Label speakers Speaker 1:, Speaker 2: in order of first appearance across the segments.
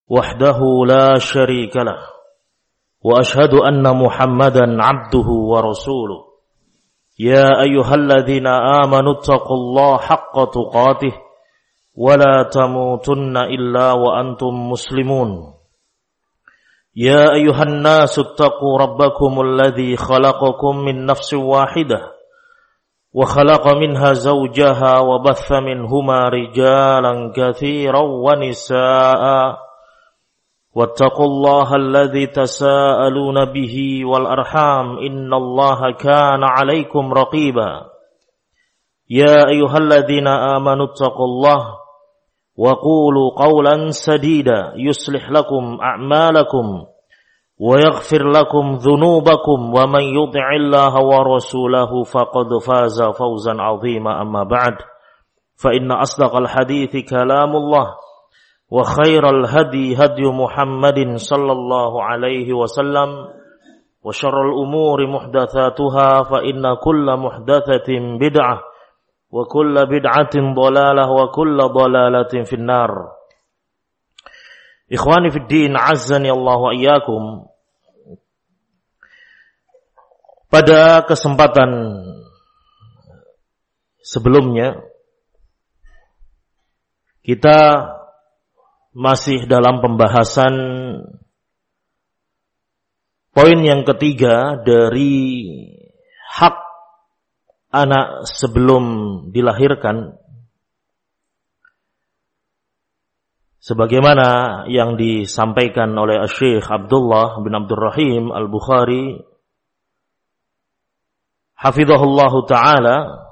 Speaker 1: وحده لا شريك له وأشهد أن محمدا عبده ورسوله يا أيها الذين آمنوا اتقوا الله حق تقاته ولا تموتن إلا وأنتم مسلمون يا أيها الناس اتقوا ربكم الذي خلقكم من نفس واحدة وخلق منها زوجها وبث منهما رجالا كثيرا ونساء واتقوا الله الذي تساءلون به والأرحام إن الله كان عليكم رقيبا يا أيها الذين آمنوا اتقوا الله وقولوا قولا سديدا يصلح لكم أعمالكم ويغفر لكم ذنوبكم ومن يطع الله ورسوله فقد فاز فوزا عظيما أما بعد فإن أصدق الحديث كلام الله وخير الهدي هدي محمد صلى الله عليه وسلم وشر الأمور محدثاتها فإن كل محدثة بدعة وكل بدعة ضلالة وكل ضلالة في النار. Ikhwani fid din, azzani Allah wa iyyakum. Pada kesempatan sebelumnya kita masih dalam pembahasan poin yang ketiga dari hak anak sebelum dilahirkan, sebagaimana yang disampaikan oleh Syekh Abdullah bin Abdurrahim Al-Bukhari hafizahullahu ta'ala.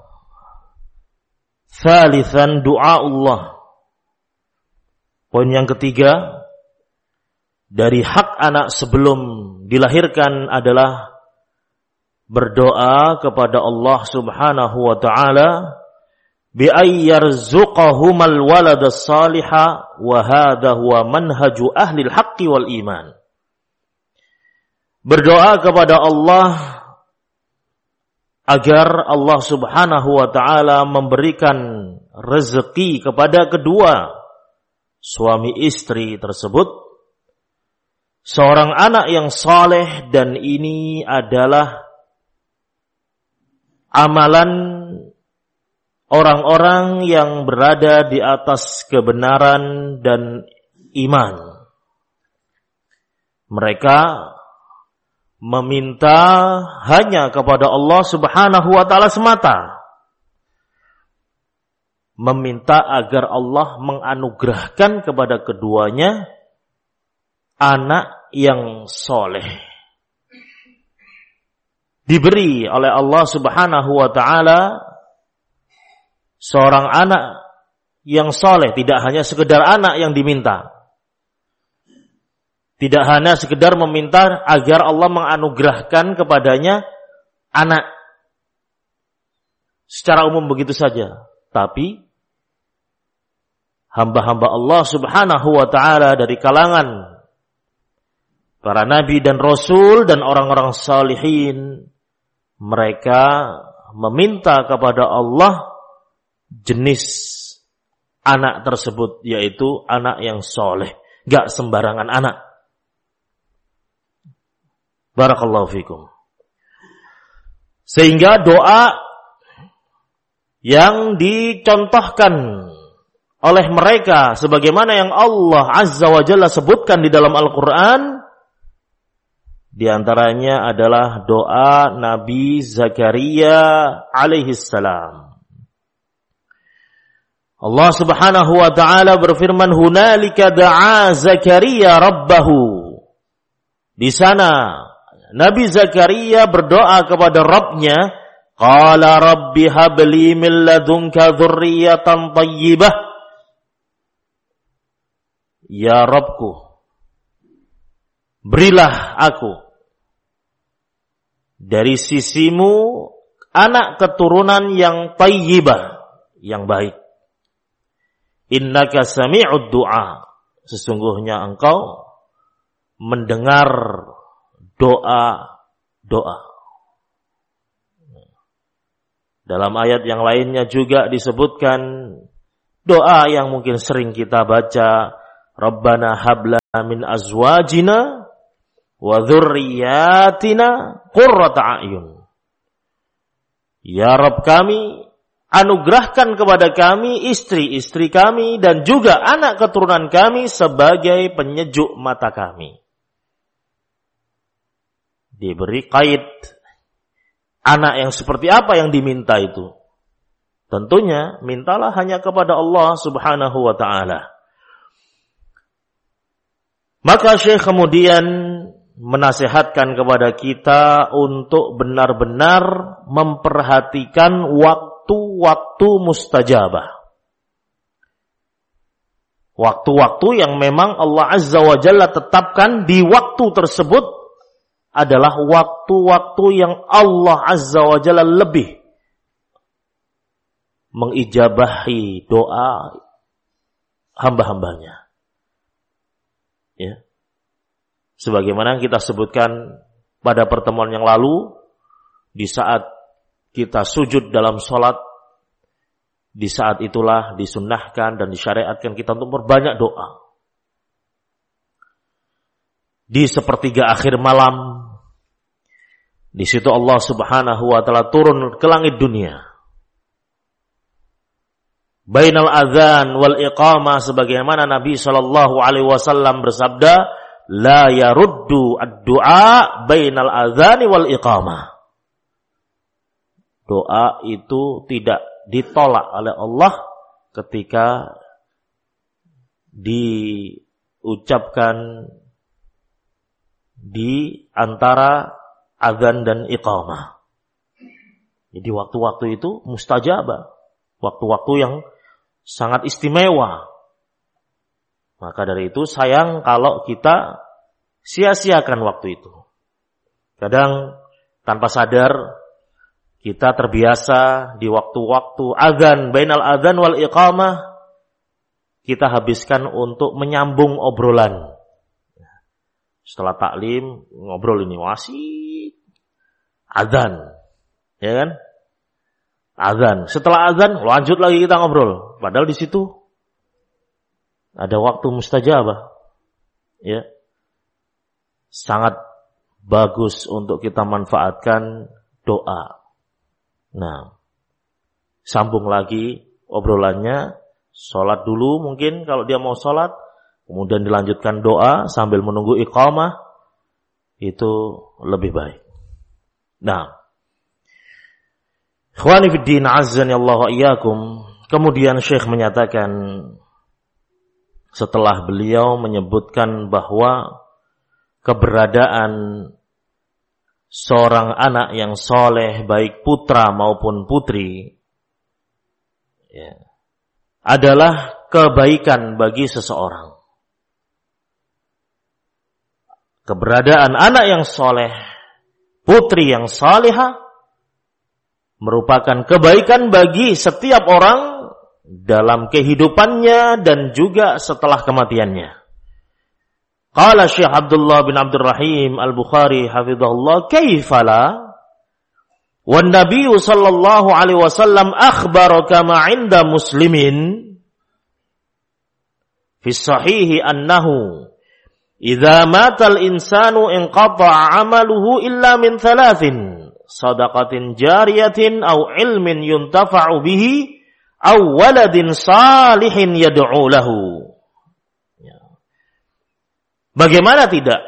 Speaker 1: Thalithan du'aullah. Poin yang ketiga dari hak anak sebelum dilahirkan adalah berdoa kepada Allah Subhanahu wa ta'ala bi ayyarzuqahumal waladas salihah wa hadha huwa manhaju ahlil haqqi wal iman. Berdoa kepada Allah agar Allah Subhanahu wa ta'ala memberikan rezeki kepada kedua suami istri tersebut seorang anak yang saleh, dan ini adalah amalan orang-orang yang berada di atas kebenaran dan iman. Mereka meminta hanya kepada Allah Subhanahu wa ta'ala semata, meminta agar Allah menganugerahkan kepada keduanya anak yang soleh. Diberi oleh Allah Subhanahu wa ta'ala seorang anak yang soleh, tidak hanya sekedar anak yang diminta, tidak hanya sekedar meminta agar Allah menganugerahkan kepadanya anak secara umum begitu saja, tapi hamba-hamba Allah Subhanahu wa ta'ala dari kalangan para nabi dan rasul dan orang-orang salihin, mereka meminta kepada Allah jenis anak tersebut, yaitu anak yang soleh, gak sembarangan anak. Barakallahu fikum. Sehingga doa yang dicontohkan oleh mereka sebagaimana yang Allah Azza wa Jalla sebutkan di dalam Al-Quran, di antaranya adalah doa Nabi Zakaria alaihi salam. Allah Subhanahu wa ta'ala berfirman, hunalika da'a Zakaria rabbahu. Di sana Nabi Zakaria berdoa kepada Rabbnya, qala rabbi habli min ladunka dzurriyyatan thayyibah. Ya Rabbku, berilah aku dari sisimu anak keturunan yang thayyibah, yang baik. Innaka sami'ud du'a, sesungguhnya engkau mendengar doa-doa. Dalam ayat yang lainnya juga disebutkan doa yang mungkin sering kita baca, Rabbana hab lana min azwajina wa dzurriyyatina qurrata a'yun. Ya Rabb kami, anugerahkan kepada kami istri-istri kami dan juga anak keturunan kami sebagai penyejuk mata kami. Diberi kait anak yang seperti apa yang diminta itu. Tentunya mintalah hanya kepada Allah Subhanahu wa ta'ala. Maka Syekh kemudian menasihatkan kepada kita untuk benar-benar memperhatikan waktu-waktu mustajabah. Waktu-waktu yang memang Allah Azza wa Jalla tetapkan di waktu tersebut adalah waktu-waktu yang Allah Azza wa Jalla lebih mengijabahi doa hamba-hambanya. Ya. Sebagaimana kita sebutkan pada pertemuan yang lalu, di saat kita sujud dalam sholat, di saat itulah disunnahkan dan disyariatkan kita untuk berbanyak doa. Di sepertiga akhir malam, di situ Allah Subhanahu wa ta'ala turun ke langit dunia. Bainal adzan wal iqamah, sebagaimana Nabi sallallahu alaihi wasallam bersabda, la yaruddu ad-du'a bainal adzani wal iqamah. Doa itu tidak ditolak oleh Allah ketika diucapkan di antara adzan dan iqamah. Jadi waktu-waktu itu mustajabah, waktu-waktu yang sangat istimewa. Maka dari itu sayang kalau kita sia-siakan waktu itu. Kadang tanpa sadar kita terbiasa di waktu-waktu azan, bainal azan wal iqamah, kita habiskan untuk menyambung obrolan. Setelah taklim ngobrol ini wasit azan, ya kan? Azan. Setelah azan lanjut lagi kita ngobrol. Padahal di situ ada waktu mustajabah. Ya. Sangat bagus untuk kita manfaatkan doa. Nah, sambung lagi obrolannya, sholat dulu mungkin kalau dia mau sholat, kemudian dilanjutkan doa sambil menunggu iqamah, itu lebih baik. Nah, ikhwani fiddin azzani Allah wa iyyakum, kemudian Syekh menyatakan setelah beliau menyebutkan bahwa keberadaan seorang anak yang soleh, baik putra maupun putri, ya, adalah kebaikan bagi seseorang. Keberadaan anak yang soleh, putri yang salihah, merupakan kebaikan bagi setiap orang dalam kehidupannya dan juga setelah kematiannya. Qala Syekh Abdullah bin Abdul Rahim Al-Bukhari hafizahullah, kaifala wan Nabi sallallahu alaihi wasallam akhbara kama 'inda Muslimin fi sahih annahu idza mata al-insanu inqata'a 'amaluhu illa min thalathin, sadaqatin jariyatin aw ilmin yuntafa'u bihi aw waladin salihin yad'u lahu. Bagaimana tidak?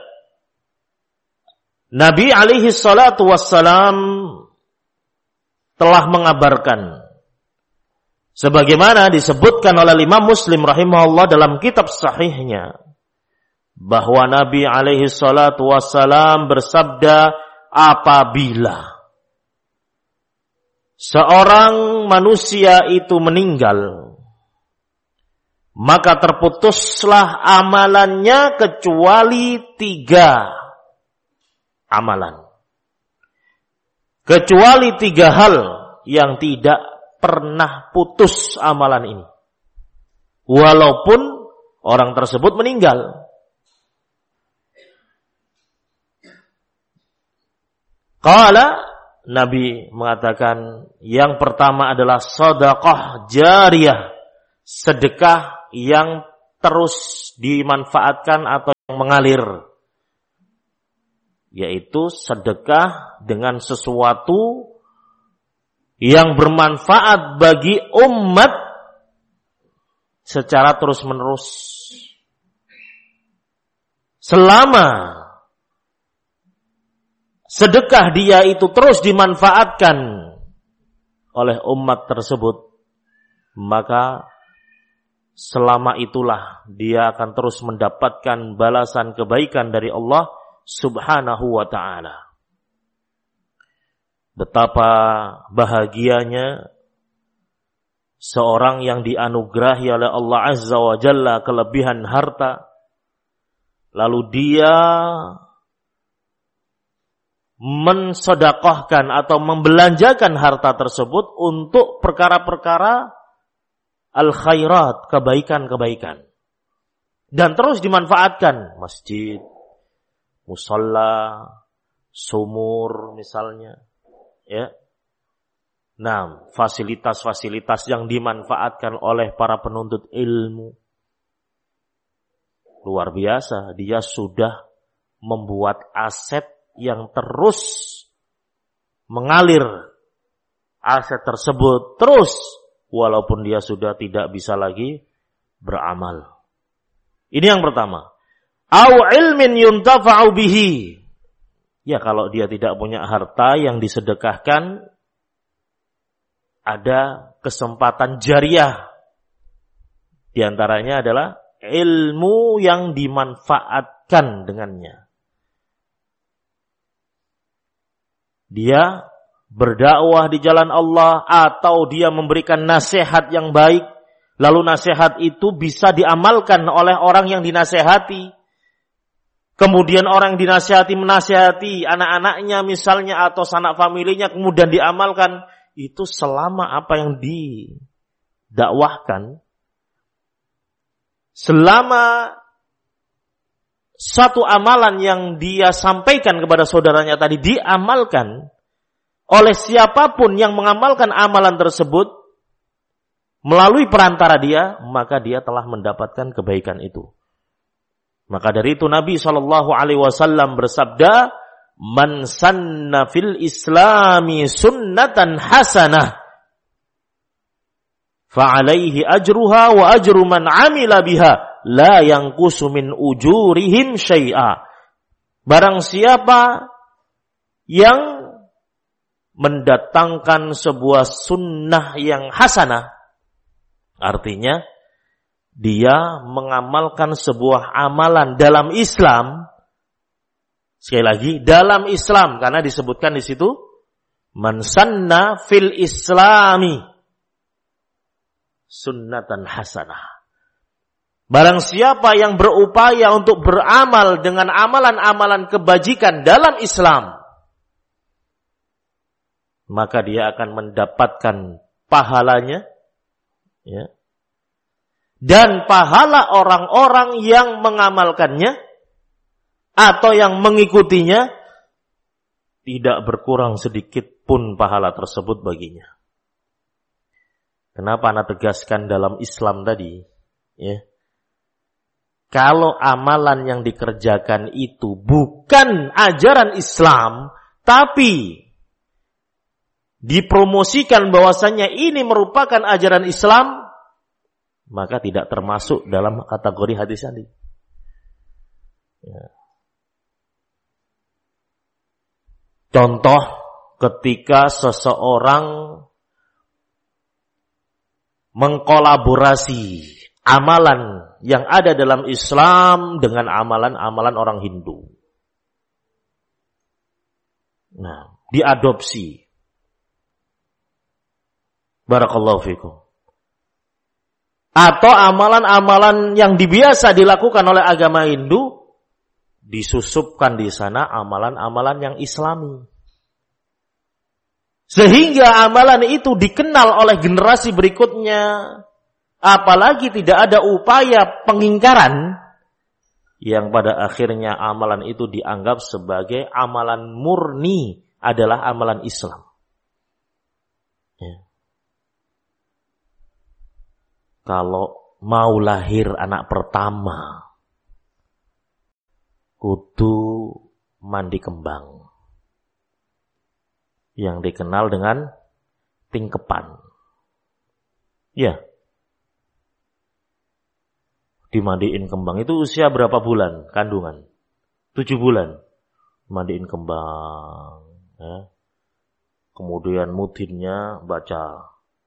Speaker 1: Nabi alaihi salatu wassalam telah mengabarkan sebagaimana disebutkan oleh Imam Muslim rahimahullah dalam kitab sahihnya, bahwa Nabi alaihi salatu wassalam bersabda, apabila seorang manusia itu meninggal, maka terputuslah amalannya kecuali 3 amalan. Kecuali 3 hal yang tidak pernah putus amalan ini, walaupun orang tersebut meninggal. Qala, Nabi mengatakan, yang pertama adalah sedekah jariyah, sedekah yang terus dimanfaatkan atau yang mengalir, yaitu sedekah dengan sesuatu yang bermanfaat bagi umat secara terus-menerus. Selama sedekah dia itu terus dimanfaatkan oleh umat tersebut, maka selama itulah dia akan terus mendapatkan balasan kebaikan dari Allah Subhanahu wa ta'ala. Betapa bahagianya seorang yang dianugerahi oleh Allah Azza wa Jalla kelebihan harta, lalu dia mensedekahkan atau membelanjakan harta tersebut untuk perkara-perkara al-khairat, kebaikan-kebaikan. Dan terus dimanfaatkan masjid, musalla, sumur misalnya, ya. Nah, fasilitas-fasilitas yang dimanfaatkan oleh para penuntut ilmu. Luar biasa, dia sudah membuat aset yang terus mengalir. Aset tersebut terus, walaupun dia sudah tidak bisa lagi beramal. Ini yang pertama. Au ilmin yuntafa'u bihi. Ya, kalau dia tidak punya harta yang disedekahkan, ada kesempatan jariah. Di antaranya adalah ilmu yang dimanfaatkan dengannya. Dia berdakwah di jalan Allah atau dia memberikan nasihat yang baik, lalu nasihat itu bisa diamalkan oleh orang yang dinasihati. Kemudian orang yang dinasihati menasihati anak-anaknya misalnya atau sanak familinya, kemudian diamalkan. Itu selama apa yang didakwahkan, selama satu amalan yang dia sampaikan kepada saudaranya tadi diamalkan oleh siapapun yang mengamalkan amalan tersebut melalui perantara dia, maka dia telah mendapatkan kebaikan itu. Maka dari itu Nabi SAW bersabda, "Man sanna fil islami sunnatan hasanah, fa'alaihi ajruha wa ajru man amila biha, la yanqusu min ujurihim syai'a." Barang siapa yang mendatangkan sebuah sunnah yang hasanah, artinya dia mengamalkan sebuah amalan dalam Islam. Sekali lagi, dalam Islam, karena disebutkan di situ man sanna fil islami sunnatan hasanah. Barang siapa yang berupaya untuk beramal dengan amalan-amalan kebajikan dalam Islam, maka dia akan mendapatkan pahalanya, ya, dan pahala orang-orang yang mengamalkannya atau yang mengikutinya, tidak berkurang sedikit pun pahala tersebut baginya. Kenapa Anda tegaskan dalam Islam tadi? Ya. Kalau amalan yang dikerjakan itu bukan ajaran Islam, tapi dipromosikan bahwasanya ini merupakan ajaran Islam, maka tidak termasuk dalam kategori hadis tadi. Ya. Contoh ketika seseorang mengkolaborasi amalan yang ada dalam Islam dengan amalan-amalan orang Hindu. Nah, diadopsi. Barakallahu fikum. Atau amalan-amalan yang biasa dilakukan oleh agama Hindu, disusupkan di sana amalan-amalan yang Islami. Sehingga amalan itu dikenal oleh generasi berikutnya. Apalagi tidak ada upaya pengingkaran, yang pada akhirnya amalan itu dianggap sebagai amalan murni, adalah amalan Islam. Ya. Kalau mau lahir anak pertama, kudu mandi kembang yang dikenal dengan tingkepan. Ya, dimandiin kembang itu usia berapa bulan kandungan? 7 bulan. Mandiin kembang, ya. Kemudian mutinnya baca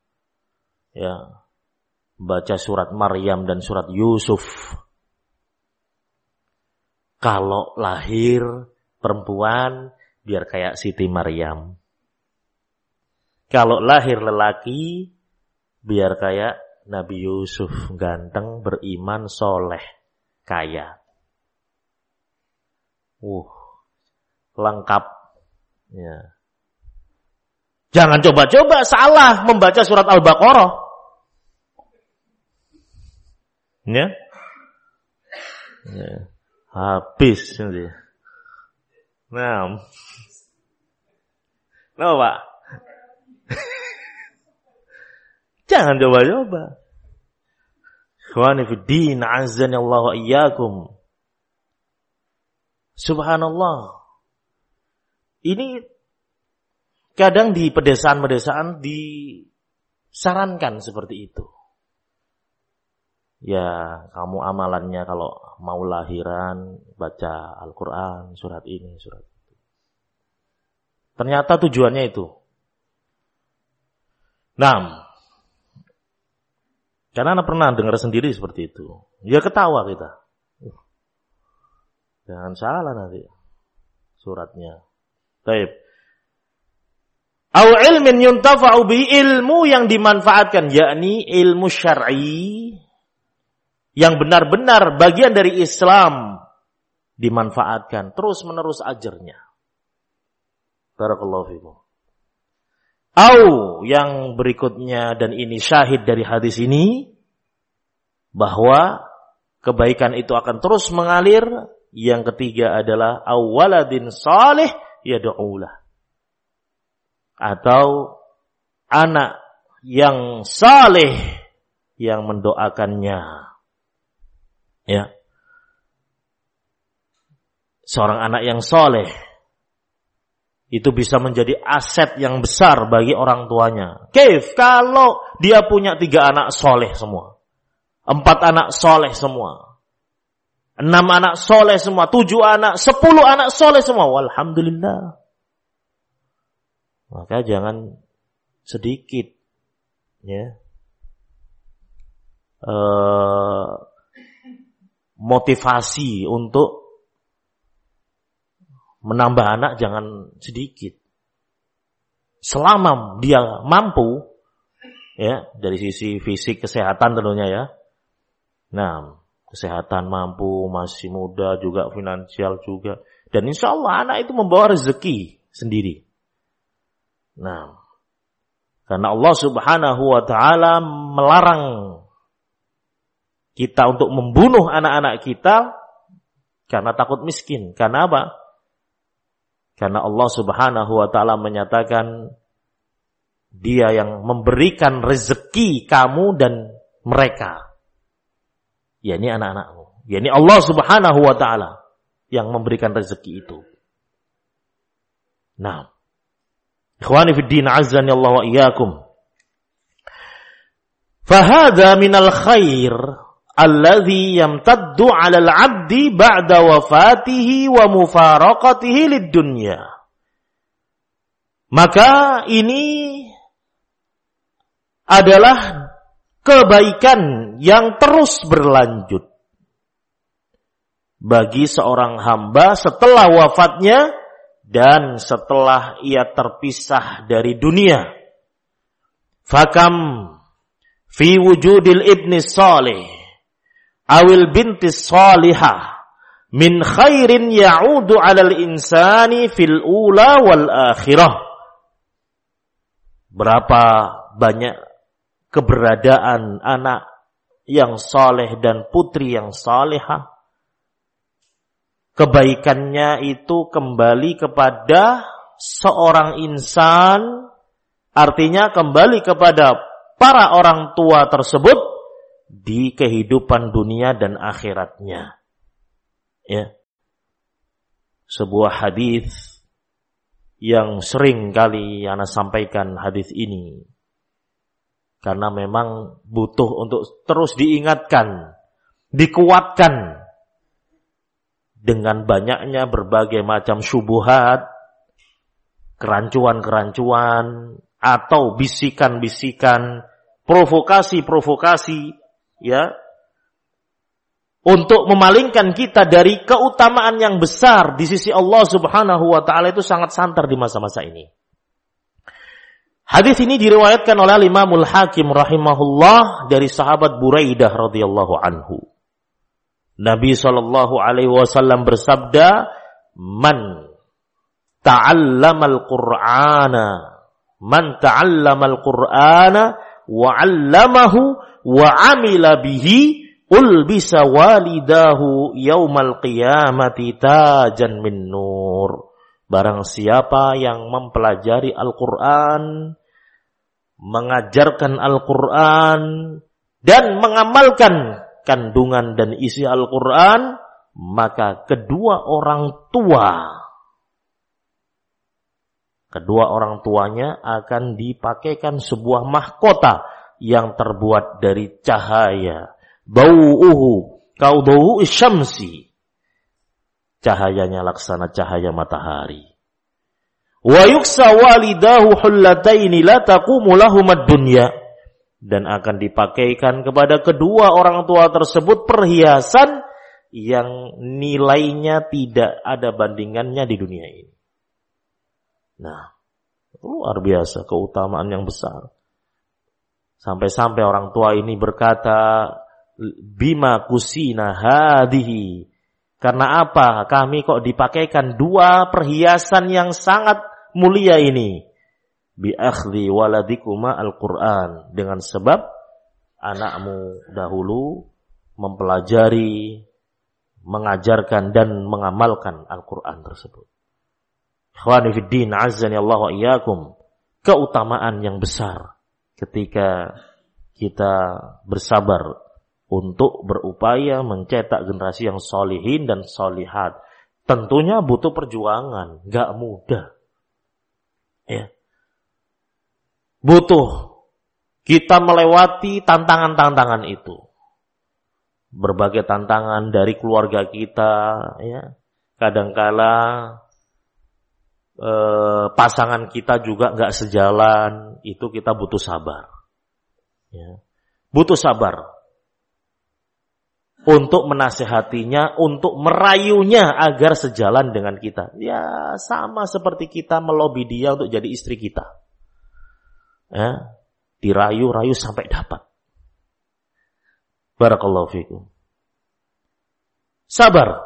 Speaker 1: surat Maryam dan surat Yusuf. Kalau lahir perempuan, biar kayak Siti Maryam. Kalau lahir lelaki, biar kayak Nabi Yusuf, ganteng, beriman, soleh, kaya. Lengkap. Ya. Jangan coba-coba salah membaca surat Al-Baqarah. Ya. Habis nanti. Nah. Pak? Jangan coba-coba. Ikhwani fid din, azza Allah wa iyyakum. Subhanallah. Ini kadang di pedesaan-pedesaan disarankan seperti itu. Ya, kamu amalannya kalau mau lahiran baca Al-Quran, surat ini, surat itu. Ternyata tujuannya itu. Nah, karena anak pernah dengar sendiri seperti itu. Ya ketawa kita. Jangan salah nanti suratnya. Baik. Au ilmin yuntafa'u bi, ilmu yang dimanfaatkan, yakni ilmu syar'i yang benar-benar bagian dari Islam dimanfaatkan terus-menerus ajarnya. Barakallahu fikum. Au yang berikutnya, dan ini syahid dari hadis ini, bahwa kebaikan itu akan terus mengalir. Yang ketiga adalah awaladin salih yad'ulah, atau anak yang saleh yang mendoakannya. Ya. Seorang anak yang saleh itu bisa menjadi aset yang besar bagi orang tuanya. Kalau dia punya 3 anak saleh semua, 4 anak saleh semua, 6 anak soleh semua, 7 anak, 10 anak soleh semua. Walhamdulillah. Maka jangan sedikit, ya, motivasi untuk menambah anak jangan sedikit. Selama dia mampu, ya, dari sisi fisik, kesehatan tentunya ya. Nah, kesehatan mampu, masih muda juga, finansial juga. Dan insya Allah anak itu membawa rezeki sendiri. Nah, karena Allah Subhanahu wa ta'ala melarang kita untuk membunuh anak-anak kita karena takut miskin. Karena apa? Karena Allah Subhanahu wa ta'ala menyatakan Dia yang memberikan rezeki kamu dan mereka. yakni anak-anakmu. Yakni Allah Subhanahu wa taala yang memberikan rezeki itu. Nah, ikhwani fid din azzani Allah wa iyyakum. Fahadha minal khair alladhi yamtaddu 'ala al-'abdi ba'da wafatihi wa mufaraqatihi lid-dunya. Maka ini adalah kebaikan yang terus berlanjut bagi seorang hamba setelah wafatnya dan setelah ia terpisah dari dunia. Fakam fi wujudil ibni salih awil binti salihah min khairin ya'udu 'alal insani fil ula wal akhirah. Berapa banyak keberadaan anak yang saleh dan putri yang salihah, kebaikannya itu kembali kepada seorang insan, artinya kembali kepada para orang tua tersebut di kehidupan dunia dan akhiratnya. Ya. Sebuah hadis yang sering kali ana sampaikan hadis ini karena memang butuh untuk terus diingatkan, dikuatkan dengan banyaknya berbagai macam syubhat, kerancuan-kerancuan atau bisikan-bisikan, provokasi-provokasi, ya, untuk memalingkan kita dari keutamaan yang besar di sisi Allah Subhanahu wa taala itu sangat santer di masa-masa ini. Hadis ini diriwayatkan oleh Imamul Hakim rahimahullah dari sahabat Buraidah radhiyallahu anhu. Nabi sallallahu alaihi wasallam bersabda, "Man ta'allamal Qur'ana, man ta'allamal Qur'ana wa 'allamahu wa 'amila bihi, ulbisa walidahu yaumal qiyamati tajan min nur." Barang siapa yang mempelajari Al-Quran, mengajarkan Al-Quran, dan mengamalkan kandungan dan isi Al-Quran, maka kedua orang tuanya akan dipakaikan sebuah mahkota yang terbuat dari cahaya. Bau'uhu kaudau'u syamsi. Cahayanya laksana cahaya matahari. Wa yuksa walidahu hullataini la taqumu lahumad dunya. Dan akan dipakaikan kepada kedua orang tua tersebut perhiasan yang nilainya tidak ada bandingannya di dunia ini. Nah, luar biasa keutamaan yang besar. Sampai-sampai orang tua ini berkata, bima kusina hadihi. Karena apa? Kami kok dipakaikan dua perhiasan yang sangat mulia ini. Bi akhli waladikuma al-Quran. Dengan sebab anakmu dahulu mempelajari, mengajarkan dan mengamalkan Al-Quran tersebut. Ikhwani fiddin, azzani Allah wa iyyakum. Keutamaan yang besar ketika kita bersabar untuk berupaya mencetak generasi yang solihin dan solihat. Tentunya butuh perjuangan, gak mudah. Ya. Butuh kita melewati tantangan-tantangan itu. Berbagai tantangan dari keluarga kita, ya. Kadangkala pasangan kita juga gak sejalan, itu kita butuh sabar. Ya. Butuh sabar untuk menasihatinya, untuk merayunya agar sejalan dengan kita. Ya, sama seperti kita melobi dia untuk jadi istri kita. Ya, dirayu-rayu sampai dapat. Barakallahu fikum. Sabar.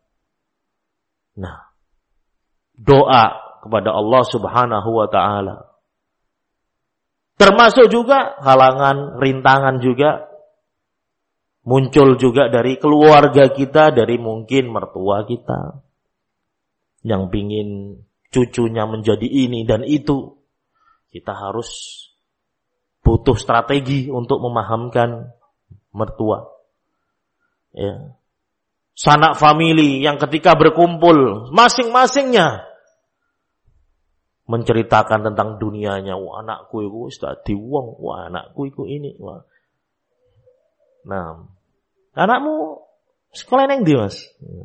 Speaker 1: Nah, doa kepada Allah Subhanahu wa taala. Termasuk juga halangan, rintangan juga muncul juga dari keluarga kita, dari mungkin mertua kita yang pingin cucunya menjadi ini dan itu. Kita harus butuh strategi untuk memahamkan mertua. Ya. Sanak famili yang ketika berkumpul masing-masingnya menceritakan tentang dunianya. Wah, anakku itu wis dadi wong, wah anakku itu ini, wah. Nah, anakmu sekolah neng ndi, Mas?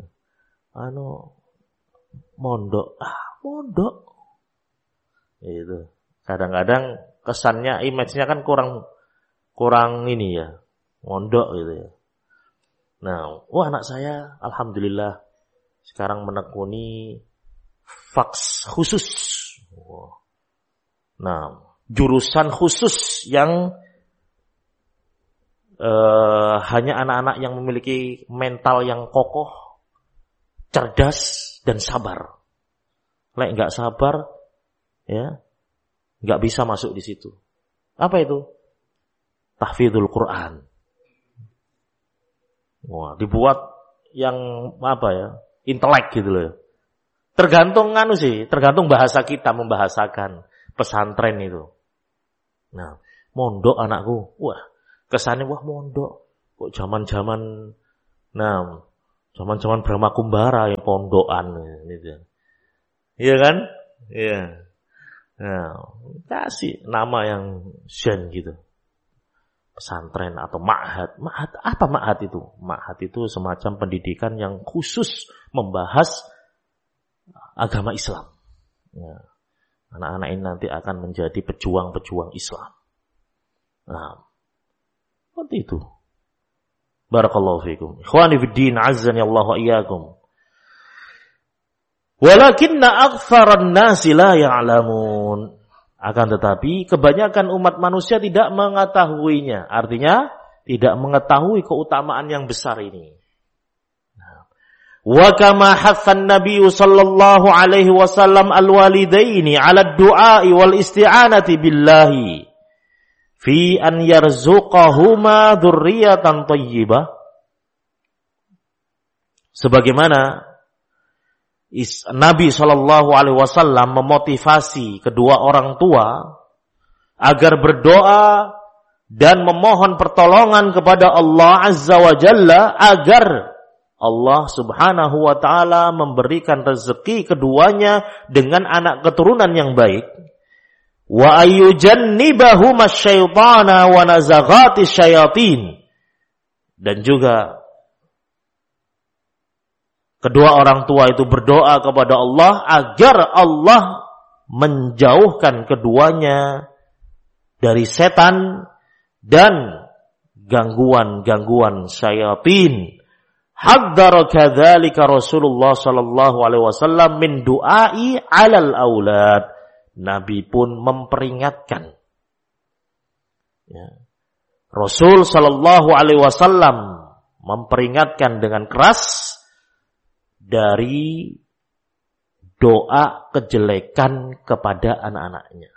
Speaker 1: Mondok. Mondok. Itu. Kadang-kadang kesannya, image-nya kan kurang ini ya. Mondok gitu ya. Nah, anak saya alhamdulillah sekarang menekuni faks khusus. Nah, jurusan khusus yang hanya anak-anak yang memiliki mental yang kokoh, cerdas dan sabar. Lek enggak sabar, ya, enggak bisa masuk di situ. Apa itu? Tahfidzul Quran. Wah, dibuat yang apa ya? Intelek gitu loh. Tergantung tergantung bahasa kita membahasakan pesantren itu. Nah, mondok anakku. Wah, kesannya mondok. Kok zaman-zaman zaman-zaman Brahma Kumbara ya pondokan gitu. Iya kan? Iya. Nah, kasih nama yang zen gitu. Pesantren atau ma'had. Ma'had apa ma'had itu? Ma'had itu semacam pendidikan yang khusus membahas agama Islam. Ya. Anak-anak ini nanti akan menjadi pejuang-pejuang Islam. Nah, seperti itu. Barakallahu fiikum. Ikhwani fid din, azzani Allah wa iyyakum. Walakinna aktsaran nasi la ya'lamun. Akan tetapi kebanyakan umat manusia tidak mengetahuinya. Artinya tidak mengetahui keutamaan yang besar ini. Wa kama hathan Nabi sallallahu alaihi wasallam al-walidaini 'ala ad-du'a'i wal isti'anati billahi fi an yarzuqahuma dzurriyyatan thayyibah. Sebagaimana Nabi sallallahu alaihi wasallam memotivasi kedua orang tua agar berdoa dan memohon pertolongan kepada Allah Azza wa Jalla agar Allah Subhanahu wa taala memberikan rezeki keduanya dengan anak keturunan yang baik. Wa ayyujannibahum asyaitana wa nazaghatis syayatin. Dan juga kedua orang tua itu berdoa kepada Allah agar Allah menjauhkan keduanya dari setan dan gangguan-gangguan syayatin. Haddara kadzalika Rasulullah sallallahu alaihi wasallam min du'ai 'alal aulad. Nabi pun memperingatkan. Ya. Rasul sallallahu alaihi wasallam memperingatkan dengan keras dari doa kejelekan kepada anak-anaknya.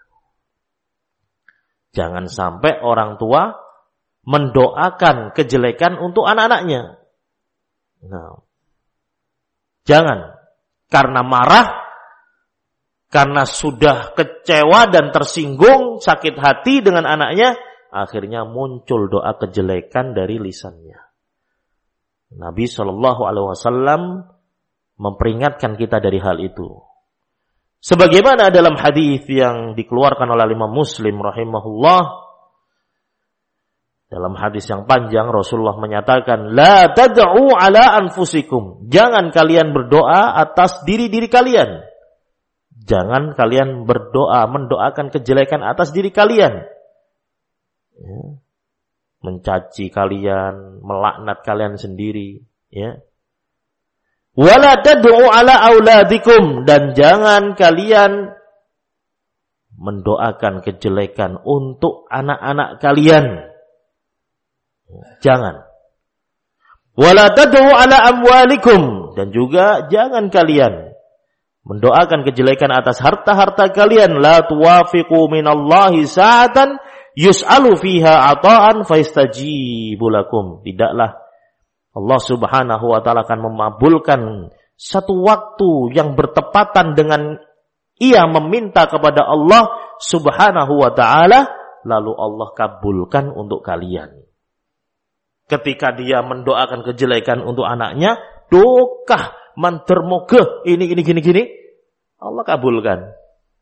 Speaker 1: Jangan sampai orang tua mendoakan kejelekan untuk anak-anaknya. Nah, jangan karena marah, karena sudah kecewa dan tersinggung, sakit hati dengan anaknya, akhirnya muncul doa kejelekan dari lisannya. Nabi Shallallahu Alaihi Wasallam memperingatkan kita dari hal itu. Sebagaimana dalam hadis yang dikeluarkan oleh Imam Muslim rahimahullah, dalam hadis yang panjang Rasulullah menyatakan, la tad'u ala anfusikum. Jangan kalian berdoa atas diri-diri kalian. Jangan kalian berdoa, mendoakan kejelekan atas diri kalian. Ya. Mencaci kalian, melaknat kalian sendiri. Ya. Wala tad'u ala auladikum. Dan jangan kalian mendoakan kejelekan untuk anak-anak kalian. Jangan. Wala tad'u ala amwalikum. Dan juga jangan kalian mendoakan kejelekan atas harta-harta kalian. La tuwafiqu minallahi sa'atan yus'alu fiha ata'an faistajibu lakum. Tidaklah Allah Subhanahu wa taala akan memabulkan satu waktu yang bertepatan dengan ia meminta kepada Allah Subhanahu wa taala, lalu Allah kabulkan untuk kalian. Ketika dia mendoakan kejelekan untuk anaknya, dokah mantermoga ini gini, Allah kabulkan.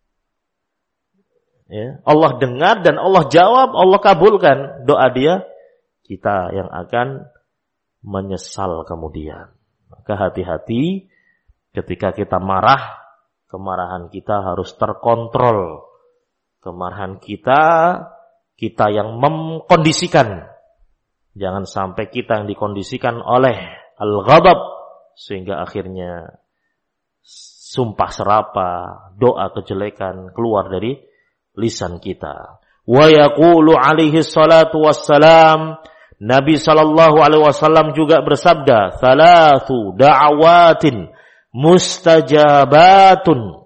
Speaker 1: Ya, Allah dengar dan Allah jawab, Allah kabulkan doa dia. Kita yang akan menyesal kemudian. Maka hati-hati ketika kita marah, kemarahan kita harus terkontrol. Kemarahan kita yang mengkondisikan. Jangan sampai kita yang dikondisikan oleh al-ghadab sehingga akhirnya sumpah serapa, doa kejelekan keluar dari lisan kita. Wa yaqulu alaihi salatu wassalam, Nabi sallallahu alaihi wasallam juga bersabda, "Thalathu da'awatin mustajabatun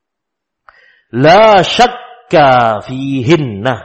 Speaker 1: la syakka fihinna."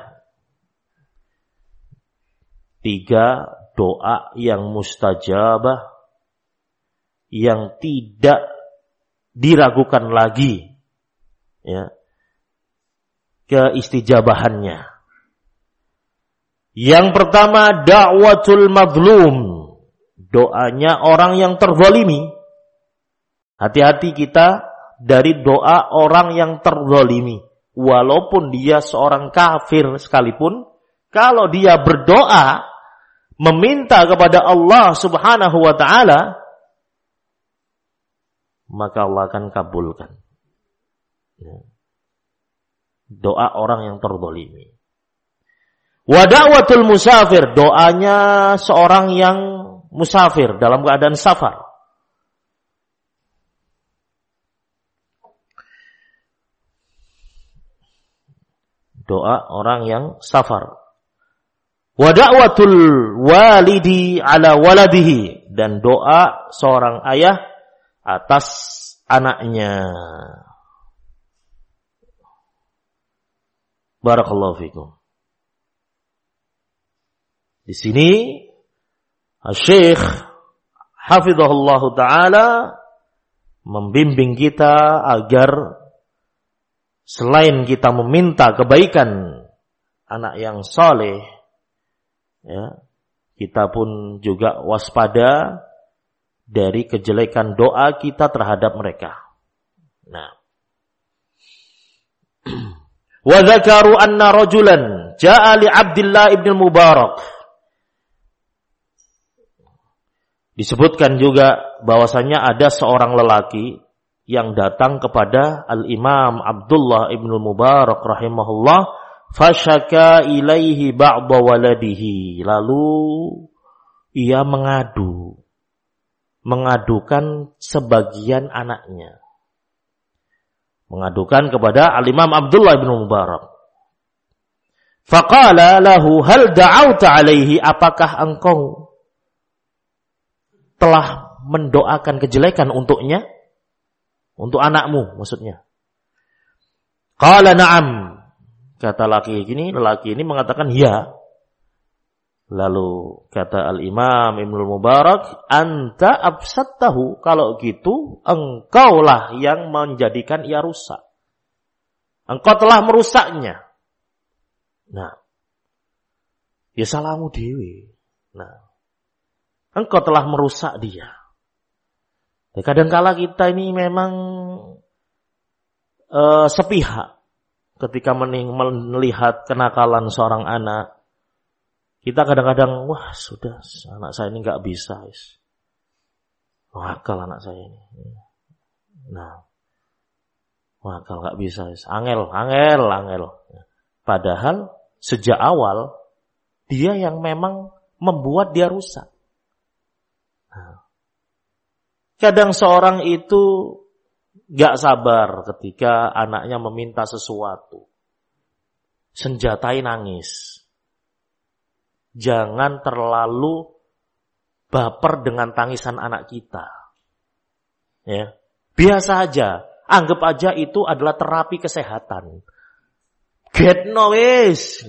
Speaker 1: 3 doa yang mustajabah, yang tidak diragukan lagi, ya, keistijabahannya. Yang pertama, da'watul mazlum. Doanya orang yang terzalimi. Hati-hati kita dari doa orang yang terzalimi. Walaupun dia seorang kafir sekalipun, kalau dia berdoa meminta kepada Allah Subhanahu wa taala, maka Allah akan kabulkan. Doa orang yang terzalimi. Wa da'watul musafir, doanya seorang yang musafir dalam keadaan safar. Doa orang yang safar. Wa da'watul walidi ala waladihi, dan doa seorang ayah atas anaknya. Barakallahu fikum. Di sini Syekh hafizahullah taala membimbing kita agar selain kita meminta kebaikan anak yang saleh, ya, kita pun juga waspada dari kejelekan doa kita terhadap mereka. Nah, wa dzakaru anna rajulan jaa li Abdullah ibn Mubarak. Disebutkan juga bahwasanya ada seorang lelaki yang datang kepada Al-Imam Abdullah ibn Mubarak rahimahullah, fasyaka ilaihi ba'da waladihi. Lalu ia mengadukan sebagian anaknya. Mengadukan kepada Al-Imam Abdullah ibn Mubarak. Faqala lahu hal da'auta alaihi, apakah engkau telah mendoakan kejelekan untuknya? Untuk anakmu maksudnya. Qala na'am. Kata lelaki ini mengatakan ya. Lalu kata Al-Imam Ibnul Mubarak, anta absattahu, kalau gitu engkaulah yang menjadikan ia rusak. Engkau telah merusaknya. Nah, ya salahmu dewe. Nah, engkau telah merusak dia. Kadang-kala kita ini memang sepihak ketika melihat kenakalan seorang anak. Kita kadang-kadang, wah sudah, anak saya ini nggak bisa. Wakal anak saya ini. Nah, wakal nggak bisa. Angel. Padahal sejak awal dia yang memang membuat dia rusak. Nah, kadang seorang itu gak sabar ketika anaknya meminta sesuatu. Senjatai nangis. Jangan terlalu baper dengan tangisan anak kita. Ya, biasa aja. Anggap aja itu adalah terapi kesehatan. Get no wis.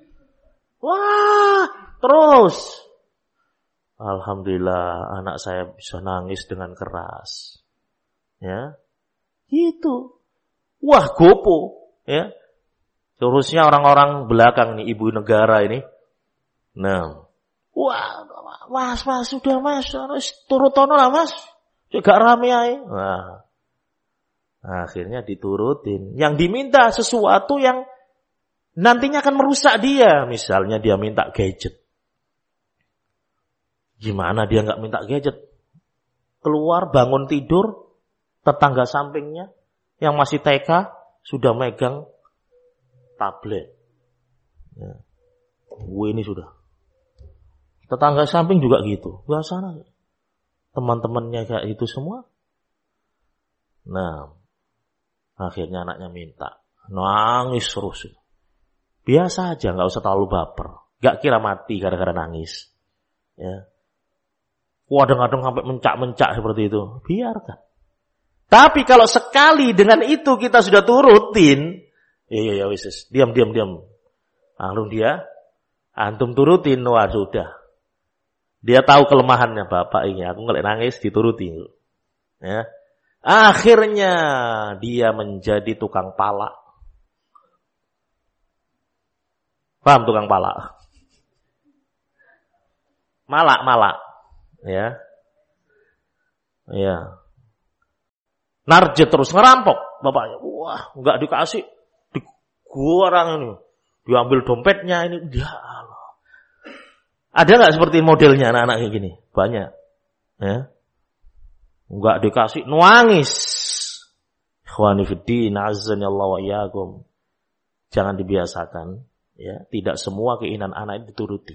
Speaker 1: Wah, terus. Alhamdulillah anak saya bisa nangis dengan keras. Ya. Itu. Wah, gopo, ya. Terusnya orang-orang belakang nih, ibu negara ini. Nah. Wah, mas, sudah mas, turutono lah mas. Juga rame aja. Nah. Akhirnya diturutin. Yang diminta sesuatu yang nantinya akan merusak dia. Misalnya dia minta gadget. Gimana dia nggak minta gadget? Keluar bangun tidur, tetangga sampingnya yang masih TK sudah megang tablet. Ya. Ini sudah. Tetangga samping juga gitu. Biasanya teman-temannya kayak itu semua. Nah, akhirnya anaknya minta. Nangis terus. Biasa aja, nggak usah terlalu baper. Nggak kira mati gara-gara nangis. Ya. Kadang-kadang sampai mencak-mencak seperti itu. Biarkan. Tapi kalau sekali dengan itu kita sudah turutin, ya wis, diam. Lalu dia, antum turutin, wah sudah. Dia tahu kelemahannya, bapak ini, aku ngelak nangis diturutin. Ya. Akhirnya dia menjadi tukang palak. Paham tukang palak? malak. Ya. Ya. Narjet terus ngerampok bapaknya. Wah, enggak dikasih. Digorang ini. Diambil dompetnya ini. Ya Allah. Ada enggak seperti modelnya anak-anak kayak gini? Banyak. Ya. Enggak dikasih, nangis. Ikhwani fiddin, azzani Allah wa iyyakum. Jangan dibiasakan, ya. Tidak semua keinginan anak itu dituruti.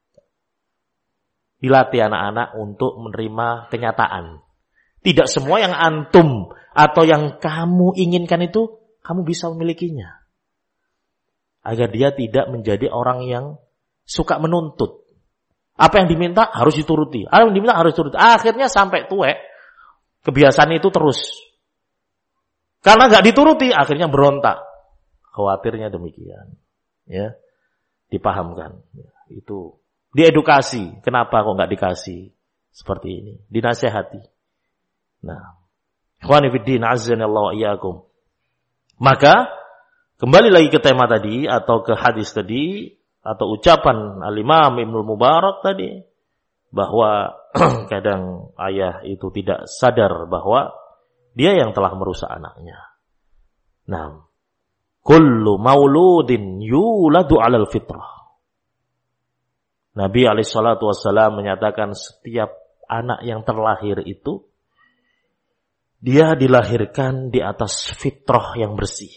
Speaker 1: Dilatih anak-anak untuk menerima kenyataan. Tidak semua yang antum atau yang kamu inginkan itu kamu bisa memilikinya. Agar dia tidak menjadi orang yang suka menuntut. Apa yang diminta harus dituruti. Apa yang diminta harus dituruti. Akhirnya sampai tuwek, kebiasaan itu terus. Karena nggak dituruti, akhirnya berontak. Khawatirnya demikian. Ya, dipahamkan. Ya, itu diedukasi. Kenapa kok nggak dikasih seperti ini? Dinasehati. Nah, ikhwani fiddin, azzanallahu wa iyyakum. Maka kembali lagi ke tema tadi atau ke hadis tadi atau ucapan Al-Imam Ibnul Mubarak tadi bahwa kadang ayah itu tidak sadar bahwa dia yang telah merusak anaknya. Nah, kullu mauludin yuladu 'alal fitrah. Nabi alaihi salatu wassalam menyatakan setiap anak yang terlahir itu dia dilahirkan di atas fitrah yang bersih.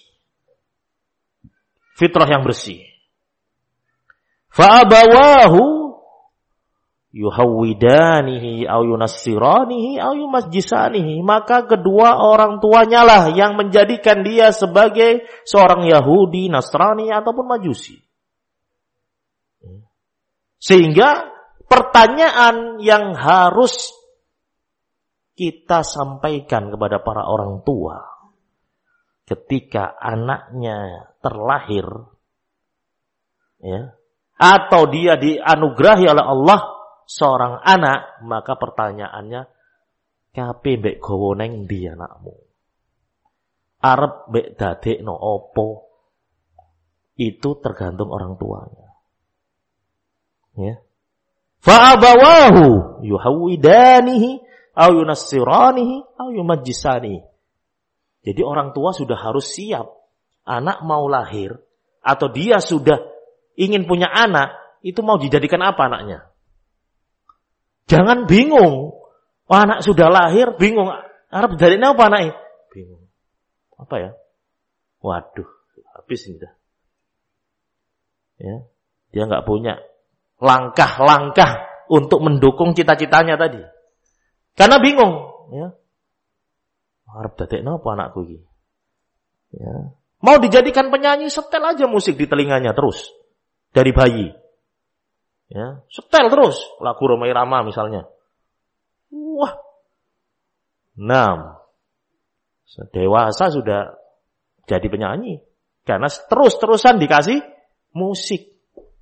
Speaker 1: Fitrah yang bersih. Fa'abawahu yuhawwidanihi au yunassiranihi au yumajjisanihi. Maka kedua orang tuanya lah yang menjadikan dia sebagai seorang Yahudi, Nasrani ataupun Majusi. Sehingga pertanyaan yang harus kita sampaikan kepada para orang tua ketika anaknya terlahir, ya, atau dia dianugerahi oleh Allah seorang anak, maka pertanyaannya, kape mbek gowo neng ndi anakmu? Arep mbek dadekno opo? Itu tergantung orang tuanya. Ya. Fa abawahu yuhawidanihi au yunassiranihi au yumajjisanihi. Jadi orang tua sudah harus siap. Anak mau lahir atau dia sudah ingin punya anak, itu mau dijadikan apa anaknya? Jangan bingung. Oh, anak sudah lahir, bingung. Arep dadekne apa anaknya? Bingung. Apa ya? Waduh, habis ini dah. Ya, dia enggak punya langkah-langkah untuk mendukung cita-citanya tadi. Karena bingung, ya. Arep dadekne apa anakku iki? Ya. Mau dijadikan penyanyi, setel aja musik di telinganya terus. Dari bayi. Ya, setel terus lagu Rhoma Irama misalnya. Wah. Nah, dewasa sudah jadi penyanyi karena terus-terusan dikasih musik.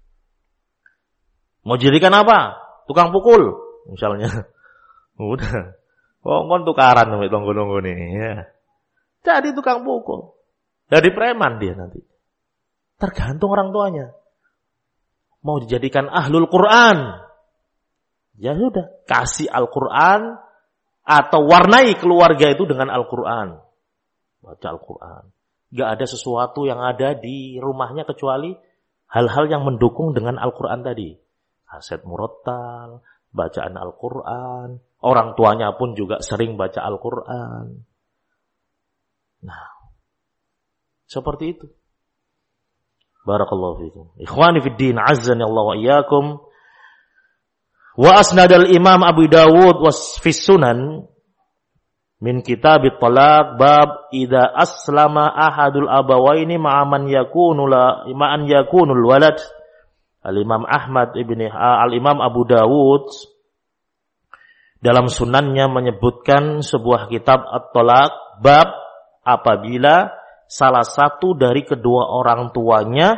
Speaker 1: Mau jadikan apa? Tukang pukul misalnya. Udah. Kon tukaran sampai tonggo-tonggo nih, ya. Jadi tukang pukul. Jadi preman dia nanti. Tergantung orang tuanya. Mau dijadikan ahlul Quran, ya sudah, kasih Al-Quran atau warnai keluarga itu dengan Al-Quran. Baca Al-Quran. Gak ada sesuatu yang ada di rumahnya kecuali hal-hal yang mendukung dengan Al-Quran tadi. Aset murattal, bacaan Al-Quran. Orang tuanya pun juga sering baca Al-Quran. Nah, seperti itu. Barakallahu fikum. Ikhwani fid din, azzani Allah wa iyyakum. Wa asnadal Imam Abu Dawud was fi Sunan min kitab at-talaq bab idza aslama ahadul abawaini ma'an yakunul walad. Al-Imam Ahmad Al-Imam Abu Dawud dalam sunannya menyebutkan sebuah kitab at-talaq bab apabila salah satu dari kedua orang tuanya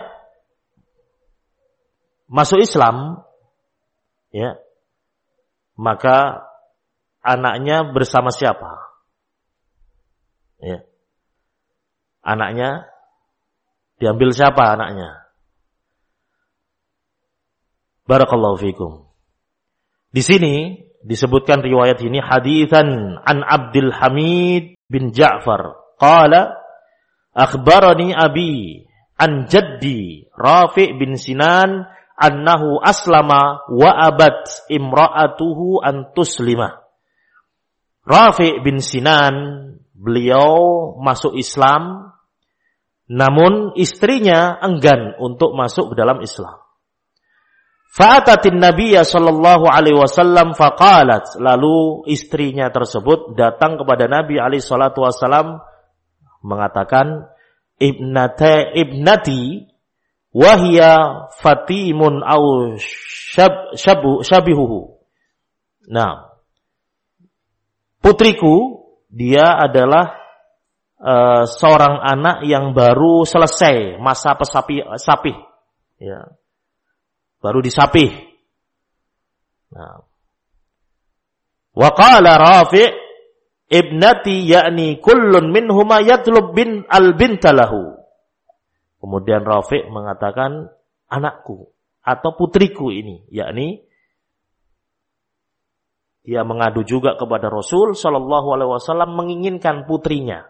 Speaker 1: masuk Islam, ya, maka anaknya bersama siapa? Ya. Anaknya diambil siapa anaknya? Barakallahu fikum. Di sini disebutkan riwayat ini haditsan an Abdul Hamid bin Ja'far qala akhbarani abi an jaddi Rafi' bin Sinan annahu aslama wa abat imra'atuhu an tuslima. Rafi' bin Sinan beliau masuk Islam namun istrinya enggan untuk masuk ke dalam Islam. Fa'atatin Nabiyya sallallahu alaihi wasallam faqalat, lalu istrinya tersebut datang kepada Nabi alaihi salatu wasallam mengatakan, ibnati wahia fatimun au syabihuhu. Nah, putriku dia adalah seorang anak yang baru selesai masa sapih, ya, baru disapih. Nah, wa qala Rafi' ibnati yakni kullun minhuma yatlub bin al-binta lahu. Kemudian Rafi' mengatakan anakku atau putriku ini, yakni dia mengadu juga kepada Rasul sallallahu alaihi wasallam menginginkan putrinya.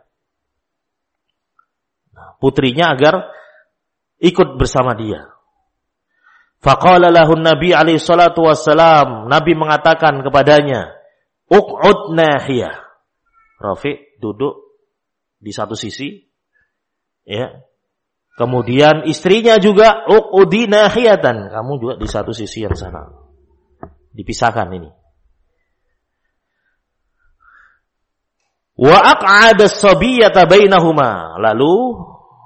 Speaker 1: Putrinya agar ikut bersama dia. Faqala lahu Nabi alaihi salatu wassalam, Nabi mengatakan kepadanya, uq'ud nahiyah. Rafi' duduk di satu sisi, ya. Kemudian istrinya juga uq'udi nahiyatan, kamu juga di satu sisi yang sana. Dipisahkan ini. Wa aq'ada as-sabiyyata bainahuma. Lalu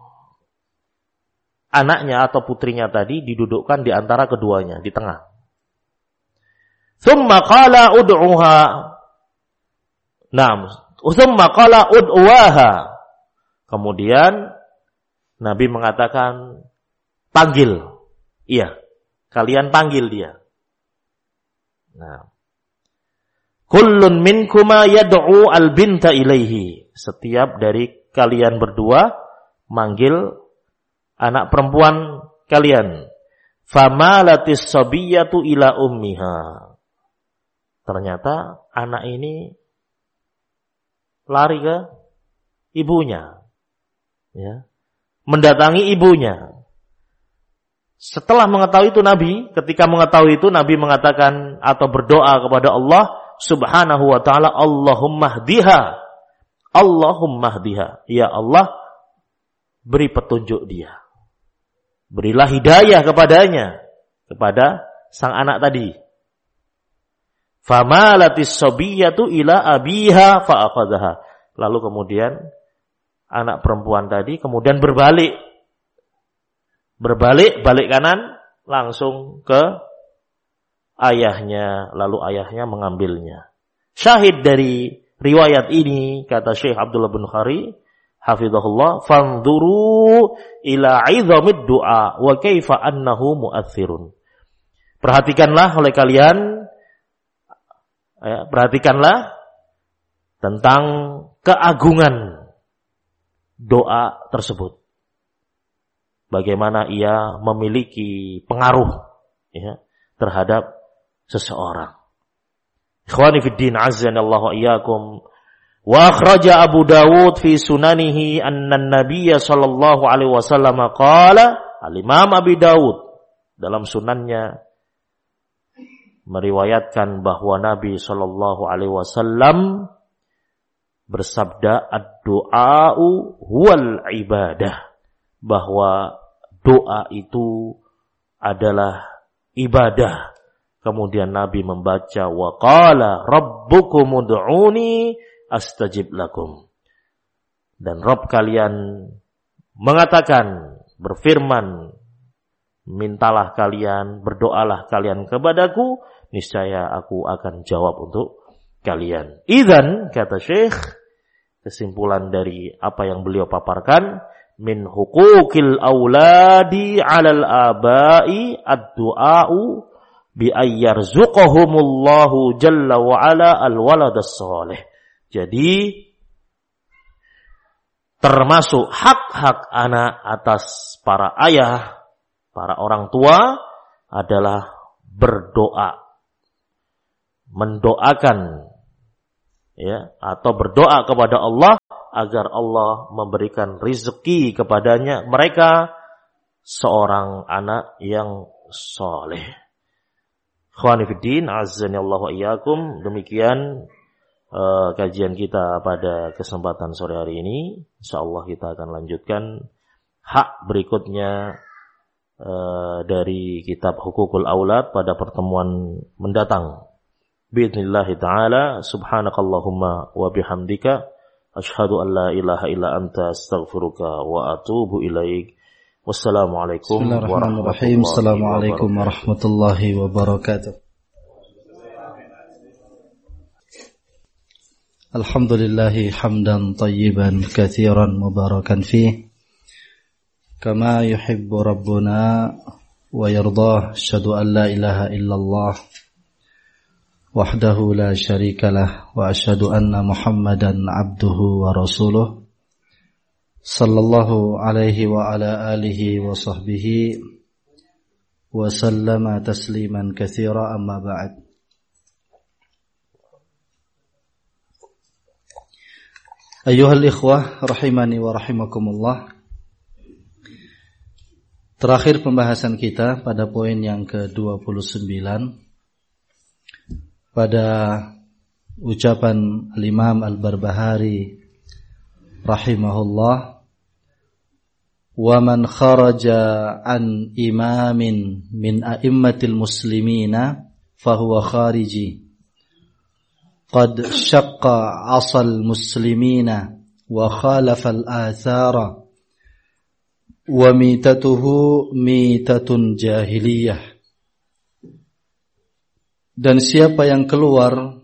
Speaker 1: anaknya atau putrinya tadi didudukkan di antara keduanya, di tengah. Tsumma qala ud'uha. Naam, tsumma qala ud'uha. Kemudian Nabi mengatakan panggil. Iya, kalian panggil dia. Nah, kullun minkuma yad'u al-binta ilaihi. Setiap dari kalian berdua manggil anak perempuan kalian. Famalatis sabiyatu ila ummiha. Ternyata anak ini lari ke ibunya. Ya. Mendatangi ibunya. Setelah mengetahui itu ketika mengetahui itu Nabi mengatakan atau berdoa kepada Allah Subhanahu wa ta'ala, Allahumma hdiha. Ya Allah, beri petunjuk dia. Berilah hidayah kepadanya, kepada sang anak tadi. Famalatis sabiyatu ila abiha fa'aqadhaha. Lalu kemudian anak perempuan tadi kemudian berbalik kanan langsung ke ayahnya, lalu ayahnya mengambilnya. Syahid dari riwayat ini, kata Syekh Abdullah bin Khari hafizahullah, fanzuru ila 'idhamid du'a wa kaifa annahu mu'athirun. Perhatikanlah oleh kalian, perhatikanlah tentang keagungan doa tersebut. Bagaimana ia memiliki pengaruh, ya, terhadap seseorang. Ikhwani fid din, azzanallahu wa iyyakum. Wa akhraja Abu Dawud fi sunanihi anna an-nabiy sallallahu alaihi wasallam qala, al-Imam Abi Dawud dalam sunannya meriwayatkan bahwa Nabi sallallahu alaihi wasallam bersabda, ad-du'a'u huwal ibadah, bahwa doa itu adalah ibadah. Kemudian Nabi membaca, wa qala rabbukum ud'uni astajib lakum. Dan Rabb kalian mengatakan, berfirman, mintalah kalian, berdoalah kalian kepadaku, niscaya aku akan jawab untuk kalian. Idzan, kata Syekh, kesimpulan dari apa yang beliau paparkan, min huquqil auladi 'alal aba'i ad-du'a'u bi ayyarzuqahumullahu jalla wa 'ala al-waladas salih. Jadi termasuk hak-hak anak atas para ayah, para orang tua adalah berdoa mendoakan ya atau berdoa kepada Allah agar Allah memberikan rezeki kepadanya mereka seorang anak yang soleh. Ikhwani fiddin, azzani Allah wa iyyakum. Demikian kajian kita pada kesempatan sore hari ini. Insyaallah kita akan lanjutkan hak berikutnya dari kitab Hukukul Aulad pada pertemuan mendatang. Bi'idznillah ta'ala. Subhanakallahumma wa bihamdika asyhadu an la ilaha illa anta astaghfiruka wa atubu ilaik. Wassalamualaikum warahmatullahi wabarakatuh.
Speaker 2: Assalamualaikum warahmatullahi wabarakatuh. Alhamdulillahi hamdan tayyiban katsiran mubarakan fih kama yuhibbu rabbuna wa yardah. Asyhadu an la ilaha illallah wahdahu la syarikalah wa asyhadu anna Muhammadan abduhu wa rasuluh sallallahu alaihi wa ala alihi wa sahbihi wa sallama tasliman katsira, amma ba'd. Ayyuhal ikhwah rahimani wa rahimakumullah. Terakhir pembahasan kita pada poin yang ke-29 pada ucapan Al-Imam Al-Barbahari rahimahullah, wa man kharaja an imamin min a'immatil muslimina fahuwa khariji qad syaqqa 'asal muslimina wa khalafa al-athara wa mitatuhu mitatun jahiliyah. Dan siapa yang keluar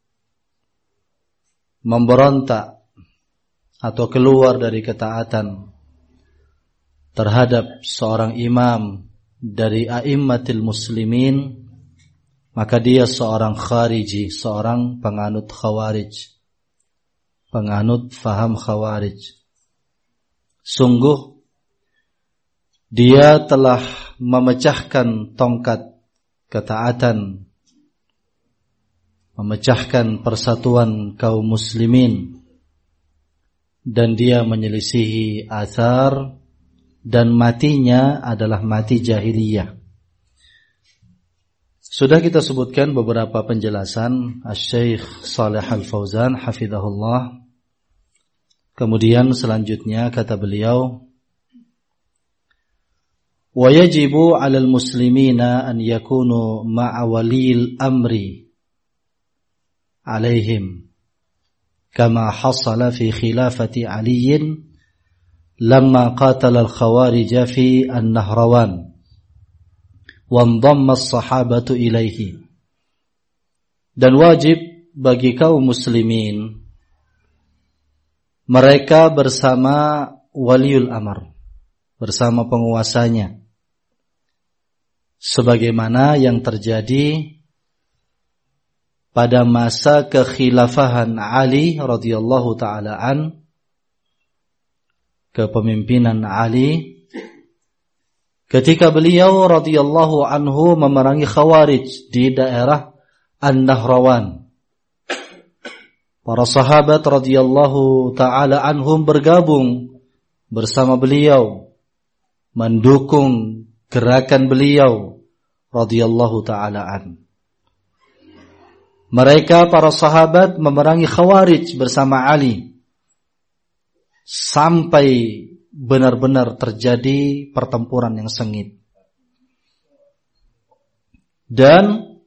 Speaker 2: memberontak atau keluar dari ketaatan terhadap seorang imam dari a'immatil muslimin, maka dia seorang khariji, seorang penganut khawarij, penganut faham khawarij. Sungguh dia telah memecahkan tongkat ketaatan, memecahkan persatuan kaum muslimin, dan dia menyelisihi athar, dan matinya adalah mati jahiliyah. Sudah kita sebutkan beberapa penjelasan Asy-Syaikh Shalih Al-Fauzan hafizahullah. Kemudian selanjutnya kata beliau, wa yajibu 'alal muslimina an yakunu ma'a waliyil amri 'alaihim kama hasala fi khilafati Aliyin lamma qatala al-khawarij fi an-Nahrawan wa ndamma as-sahabatu ilaihi. Dan wajib bagi kaum muslimin mereka bersama waliul amr, bersama penguasanya, sebagaimana yang terjadi pada masa kekhilafahan Ali radhiyallahu taala an, kepemimpinan Ali, ketika beliau radhiyallahu anhu memerangi Khawarij di daerah An-Nahrawan. Para sahabat radhiyallahu taala anhum bergabung bersama beliau, mendukung gerakan beliau radhiyallahu taala an. Mereka para sahabat memerangi Khawarij bersama Ali sampai benar-benar terjadi pertempuran yang sengit. Dan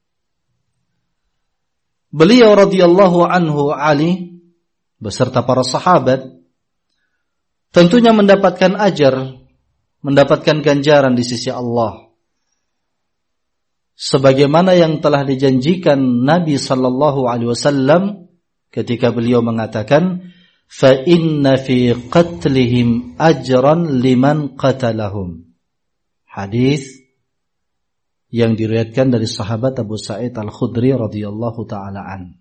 Speaker 2: beliau radhiyallahu anhu Ali beserta para sahabat tentunya mendapatkan ajar, mendapatkan ganjaran di sisi Allah, sebagaimana yang telah dijanjikan Nabi sallallahu alaihi wasallam ketika beliau mengatakan, fa inna fi qatlihim ajran liman qatalahum. Hadis yang diriwayatkan dari sahabat Abu Sa'id Al-Khudri radhiyallahu taala an.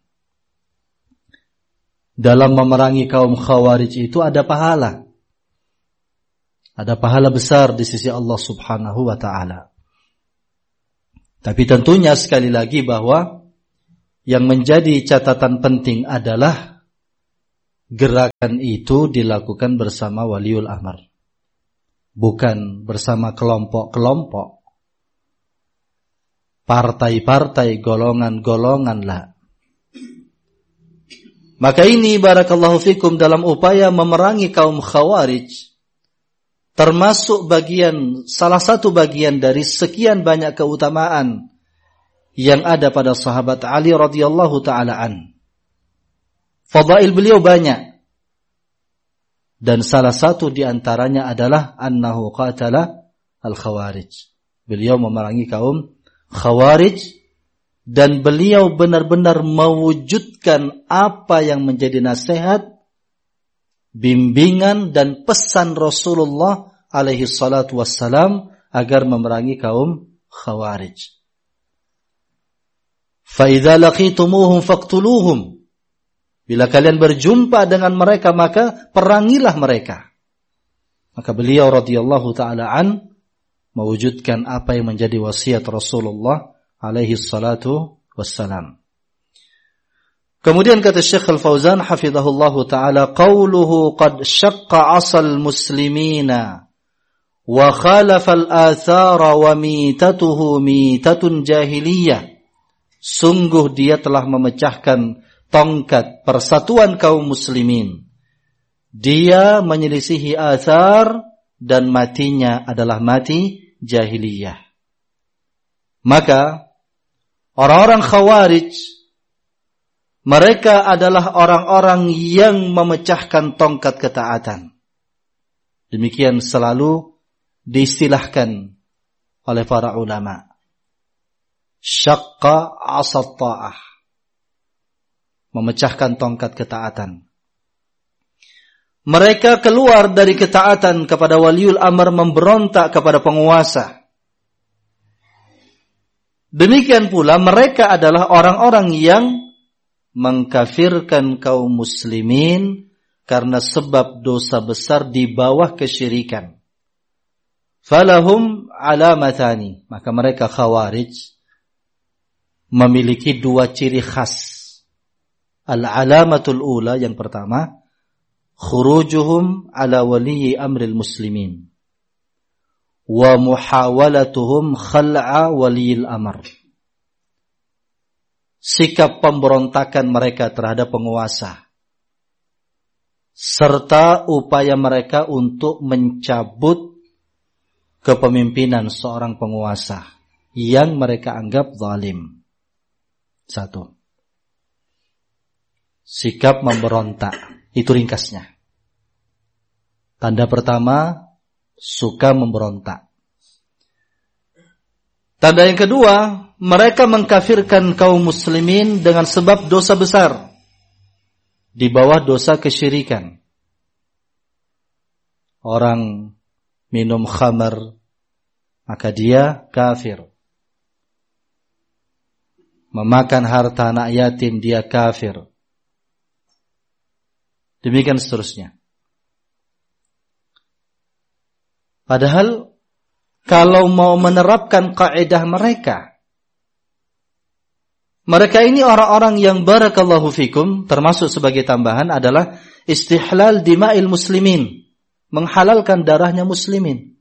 Speaker 2: Dalam memerangi kaum Khawarij itu ada pahala. Ada pahala besar di sisi Allah Subhanahu wa taala. Tapi tentunya sekali lagi bahwa yang menjadi catatan penting adalah gerakan itu dilakukan bersama waliul amr, bukan bersama kelompok-kelompok, partai-partai, golongan-golongan lah. Maka ini barakallahu fikum dalam upaya memerangi kaum Khawarij, termasuk salah satu bagian dari sekian banyak keutamaan yang ada pada sahabat Ali radhiyallahu taala an. Fadail beliau banyak, dan salah satu di antaranya adalah annahu qatala al-Khawarij. Beliau memerangi kaum Khawarij, dan beliau benar-benar mewujudkan apa yang menjadi nasihat, bimbingan dan pesan Rasulullah alaihi salatu wassalam agar memerangi kaum Khawarij. Fa idza laqitumuhum faqtuluhum. Bila kalian berjumpa dengan mereka maka perangilah mereka. Maka beliau radhiyallahu taala an mewujudkan apa yang menjadi wasiat Rasulullah alaihi salatu wassalam. Kemudian kata Syekh Al-Fauzan hafizahullahu ta'ala, qawluhu qad syaqqa asal muslimina wa khalafa al-athara wa mitatuhu mitatun jahiliyah. Sungguh dia telah memecahkan tongkat persatuan kaum muslimin. Dia menyelisihi athar dan matinya adalah mati jahiliyah. Maka orang-orang Khawarij, mereka adalah orang-orang yang memecahkan tongkat ketaatan. Demikian selalu diistilahkan oleh para ulama. Syaqqa asat ta'ah. Memecahkan tongkat ketaatan. Mereka keluar dari ketaatan kepada waliul amr, memberontak kepada penguasa. Demikian pula mereka adalah orang-orang yang mengkafirkan kaum muslimin karena sebab dosa besar di bawah kesyirikan. Falahum alamatani. Maka mereka Khawarij memiliki dua ciri khas. Al-alamatul ula, yang pertama, khurujuhum ala waliyi amril muslimin wa muhawalatuhum khal'a waliyil amr. Sikap pemberontakan mereka terhadap penguasa serta upaya mereka untuk mencabut kepemimpinan seorang penguasa yang mereka anggap zalim. Satu, sikap memberontak. Itu ringkasnya. Tanda pertama, suka memberontak. Tanda yang kedua, mereka mengkafirkan kaum muslimin dengan sebab dosa besar di bawah dosa kesyirikan. Orang minum khamar, maka dia kafir. Memakan harta anak yatim, dia kafir. Demikian seterusnya. Padahal kalau mau menerapkan kaidah mereka ini orang-orang yang barakallahu fikum, termasuk sebagai tambahan adalah istihlal dima'il muslimin, menghalalkan darahnya muslimin.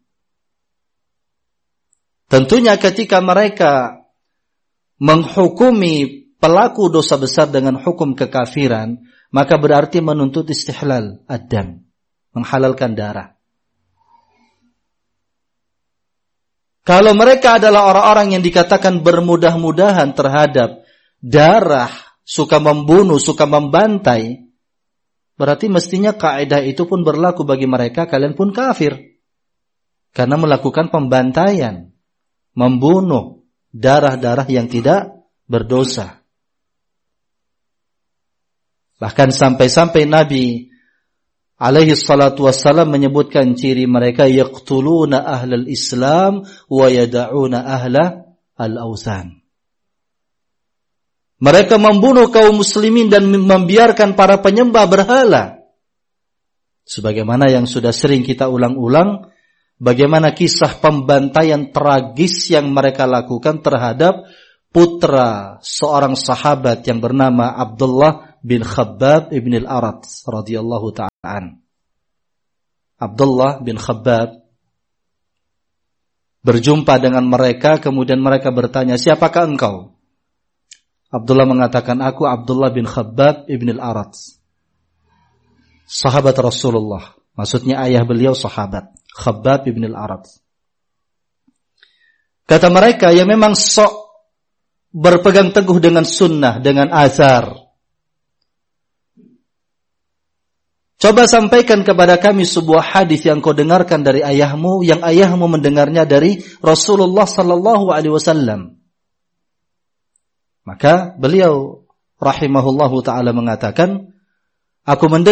Speaker 2: Tentunya ketika mereka menghukumi pelaku dosa besar dengan hukum kekafiran, maka berarti menuntut istihlal ad-dam, menghalalkan darah. Kalau mereka adalah orang-orang yang dikatakan bermudah-mudahan terhadap darah, suka membunuh, suka membantai, berarti mestinya kaidah itu pun berlaku bagi mereka, kalian pun kafir. Karena melakukan pembantaian, membunuh darah-darah yang tidak berdosa. Bahkan sampai-sampai Nabi alaihi salatu wassalam menyebutkan ciri mereka, yaqtuluna ahlal Islam wa yada'una ahla al-awthan. Mereka membunuh kaum muslimin dan membiarkan para penyembah berhala. Sebagaimana yang sudah sering kita ulang-ulang, bagaimana kisah pembantaian tragis yang mereka lakukan terhadap putra seorang sahabat yang bernama Abdullah bin Khabbab ibn al-Arat radhiyallahu ta'ala an. Abdullah bin Khabbab berjumpa dengan mereka, kemudian mereka bertanya, siapakah engkau? Abdullah mengatakan, aku Abdullah bin Khabbab ibn al-Arat, sahabat Rasulullah. Maksudnya ayah beliau sahabat, Khabbab ibn al-Arat. Kata mereka, ya memang sok berpegang teguh dengan sunnah, dengan azhar. Coba sampaikan kepada kami sebuah hadis yang kau dengarkan dari ayahmu, yang ayahmu mendengarnya dari Rasulullah sallallahu alaihi wasallam. Maka beliau rahimahullahu taala mengatakan, aku mendengar